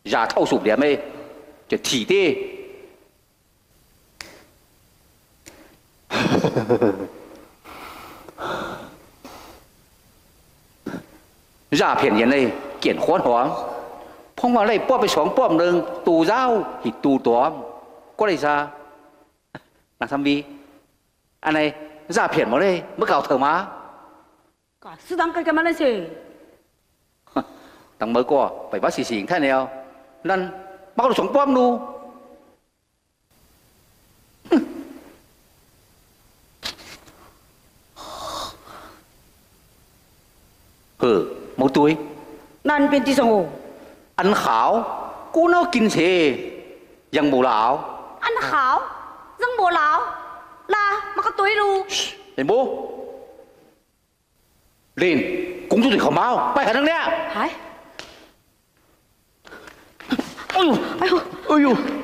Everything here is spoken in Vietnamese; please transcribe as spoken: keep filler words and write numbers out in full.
giả thâu sụp điểm ấy cho thị tê giả phiền nhân này kiện khoan hoáng phong vào đây bópไปสองป้อมหนึ่งตูเจ้าหิตูตัวก็ได้ซะนางทำวีอันไหนgiả phiềnมาเลยเมื่อเก่าเธอมา cả sư đăng cái cái mà lên gì tăng mới qua phải bắt xì xì thế nào nên bao được sống bom nu hừ một tuổi nan bên tí sông ăn khảo cú nó kinh xềยังbù lão ăn khảo dâng bồ lão là mà có túi luôn đến bố lên cũng chú thì không bao bay khả năng nè hả ôi ôi ôi